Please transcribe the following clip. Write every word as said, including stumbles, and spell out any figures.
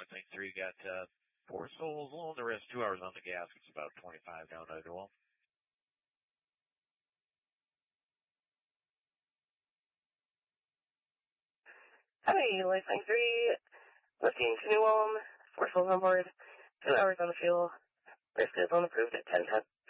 I think three got uh, four souls alone. The rest two hours on the gas. It's about twenty-five down to the wall. Hi, Lifeline three, lifting to New Ulm, four souls on board, two hours on the fuel. Risk is unapproved at ten ten.